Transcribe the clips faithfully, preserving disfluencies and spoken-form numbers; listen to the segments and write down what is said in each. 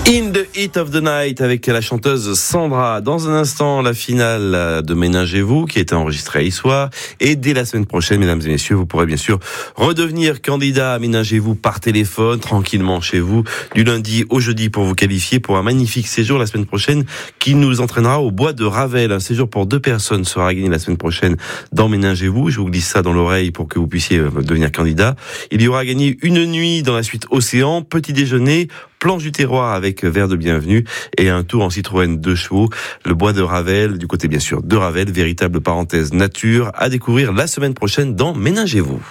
In the Heat of the Night avec la chanteuse Sandra. Dans un instant, la finale de Ménagez-vous qui a été enregistrée hier soir. Et dès la semaine prochaine, mesdames et messieurs, vous pourrez bien sûr redevenir candidat à Ménagez-vous par téléphone, tranquillement chez vous, du lundi au jeudi pour vous qualifier pour un magnifique séjour la semaine prochaine qui nous entraînera au bois de Ravel. Un séjour pour deux personnes sera gagné la semaine prochaine dans Ménagez-vous. Je vous glisse ça dans l'oreille pour que vous puissiez devenir candidat. Il y aura gagné une nuit dans la suite Océan, petit déjeuner, planche du terroir avec verre de bienvenue et un tour en Citroën deux chevaux, le bois de Ravel, du côté bien sûr de Ravel, véritable parenthèse nature à découvrir la semaine prochaine dans Ménagez-vous.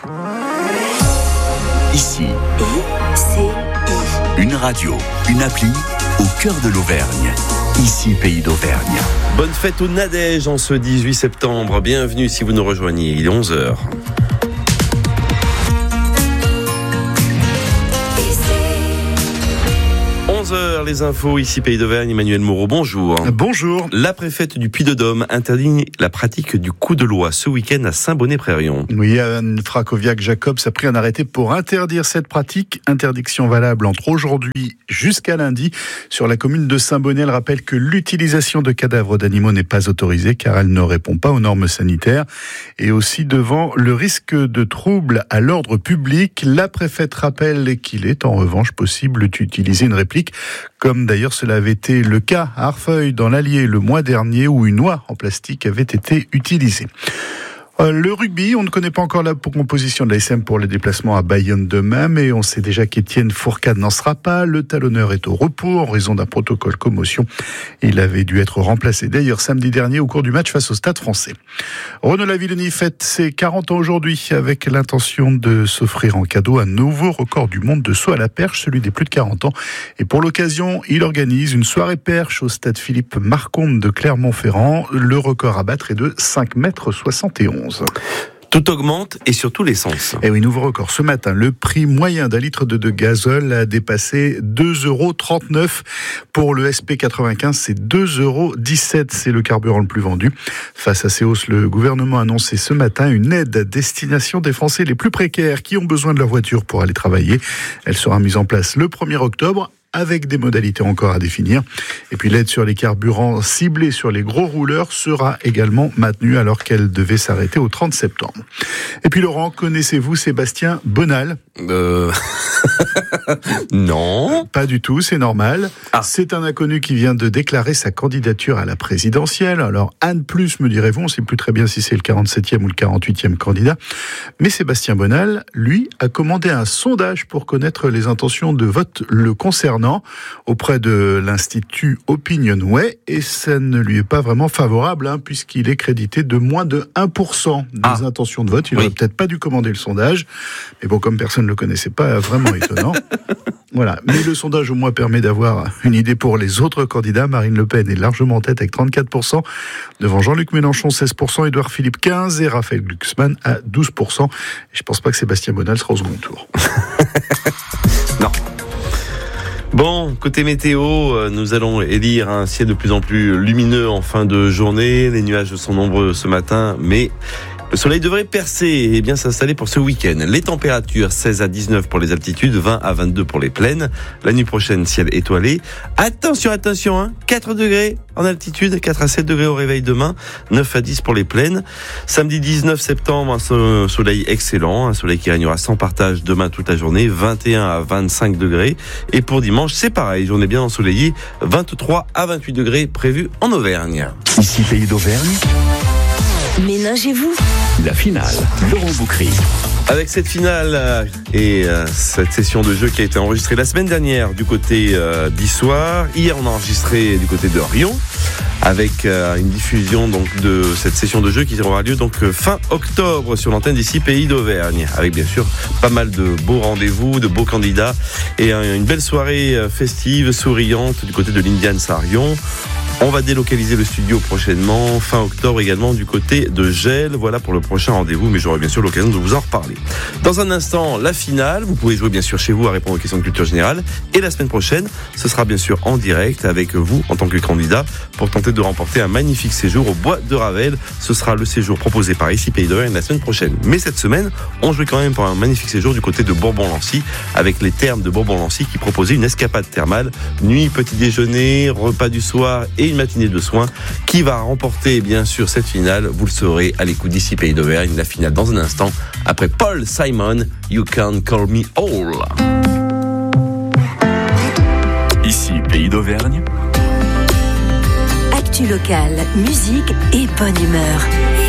Ici, une radio, une appli au cœur de l'Auvergne. Ici, Pays d'Auvergne. Bonne fête au Nadège en ce dix-huit septembre. Bienvenue si vous nous rejoignez. Il est onze heures. onze heures, les infos, ici Pays d'Auvergne, Emmanuel Moreau, bonjour. Bonjour. La préfète du Puy-de-Dôme interdit la pratique du coup de loi ce week-end à Saint-Bonnet-Prérion. Oui, Anne Frakoviak-Jacobs a pris un arrêté pour interdire cette pratique. Interdiction valable entre aujourd'hui jusqu'à lundi. Sur la commune de Saint-Bonnet, elle rappelle que l'utilisation de cadavres d'animaux n'est pas autorisée car elle ne répond pas aux normes sanitaires. Et aussi devant le risque de trouble à l'ordre public, la préfète rappelle qu'il est en revanche possible d'utiliser une réplique, comme d'ailleurs cela avait été le cas à Arfeuil dans l'Allier le mois dernier où une oie en plastique avait été utilisée. Le rugby, on ne connaît pas encore la composition de l'A S M pour les déplacements à Bayonne demain, mais on sait déjà qu'Étienne Fourcade n'en sera pas. Le talonneur est au repos en raison d'un protocole commotion. Il avait dû être remplacé d'ailleurs samedi dernier au cours du match face au Stade Français. Renaud Lavillenie fête ses quarante ans aujourd'hui avec l'intention de s'offrir en cadeau un nouveau record du monde de saut à la perche, celui des plus de quarante ans. Et pour l'occasion, il organise une soirée perche au Stade Philippe Marcombe de Clermont-Ferrand. Le record à battre est de cinq mètres soixante et onze. Tout augmente et surtout l'essence. Et oui, nouveau record. Ce matin, le prix moyen d'un litre de, de gazole a dépassé deux euros trente-neuf. Pour le S P quatre-vingt-quinze, c'est deux euros dix-sept. C'est le carburant le plus vendu. Face à ces hausses, le gouvernement a annoncé ce matin une aide à destination des Français les plus précaires qui ont besoin de leur voiture pour aller travailler. Elle sera mise en place le premier octobre. Avec des modalités encore à définir. Et puis l'aide sur les carburants ciblée sur les gros rouleurs sera également maintenue alors qu'elle devait s'arrêter au trente septembre. Et puis Laurent, connaissez-vous Sébastien Bonal ? Euh... non. Pas du tout, c'est normal. Ah. C'est un inconnu qui vient de déclarer sa candidature à la présidentielle. Alors Anne plus, me direz-vous, on ne sait plus très bien si c'est le quarante-septième ou le quarante-huitième candidat. Mais Sébastien Bonal, lui, a commandé un sondage pour connaître les intentions de vote le concernant auprès de l'Institut Opinionway, et ça ne lui est pas vraiment favorable, hein, puisqu'il est crédité de moins de un pour cent des ah. intentions de vote. Il n'aurait oui. peut-être pas dû commander le sondage, mais bon, comme personne ne le connaissait pas, vraiment étonnant. Voilà. Mais le sondage, au moins, permet d'avoir une idée pour les autres candidats. Marine Le Pen est largement en tête avec trente-quatre pour cent, devant Jean-Luc Mélenchon, seize pour cent, Édouard Philippe, quinze pour cent, et Raphaël Glucksmann à douze pour cent. Et je ne pense pas que Sébastien Bonal sera au second tour. Non. Bon, côté météo, nous allons élire un ciel de plus en plus lumineux en fin de journée. Les nuages sont nombreux ce matin, mais le soleil devrait percer et bien s'installer pour ce week-end. Les températures, seize à dix-neuf pour les altitudes, vingt à vingt-deux pour les plaines. La nuit prochaine, ciel étoilé. Attention, attention, hein, quatre degrés en altitude, quatre à sept degrés au réveil demain, neuf à dix pour les plaines. Samedi dix-neuf septembre, un soleil excellent, un soleil qui régnera sans partage demain toute la journée, vingt et un à vingt-cinq degrés. Et pour dimanche, c'est pareil, journée bien ensoleillée, vingt-trois à vingt-huit degrés prévus en Auvergne. Ici, Pays d'Auvergne. Ménagez-vous. La finale, Laurent Boucry. Avec cette finale et euh, cette session de jeu qui a été enregistrée la semaine dernière du côté euh, d'Issoire. Hier, on a enregistré du côté de Rion avec euh, une diffusion donc de cette session de jeu qui aura lieu donc fin octobre sur l'antenne d'ici Pays d'Auvergne, avec bien sûr pas mal de beaux rendez-vous, de beaux candidats et euh, une belle soirée festive, souriante du côté de l'Indians à Rion. On va délocaliser le studio prochainement, fin octobre également du côté de Gel. Voilà pour le prochain rendez-vous, mais j'aurai bien sûr l'occasion de vous en reparler. Dans un instant, la finale. Vous pouvez jouer bien sûr chez vous à répondre aux questions de culture générale. Et la semaine prochaine, ce sera bien sûr en direct avec vous en tant que candidat pour tenter tenter de remporter un magnifique séjour au bois de Ravel. Ce sera le séjour proposé par Ici Pays d'Auvergne la semaine prochaine. Mais cette semaine, on jouait quand même pour un magnifique séjour du côté de Bourbon-Lancy, avec les thermes de Bourbon-Lancy qui proposaient une escapade thermale, nuit, petit déjeuner, repas du soir et une matinée de soins. Qui va remporter bien sûr cette finale? Vous le saurez à l'écoute d'Ici Pays d'Auvergne. La finale dans un instant, après Paul Simon, You Can Call Me All. Ici Pays d'Auvergne. Actu locale, musique et bonne humeur.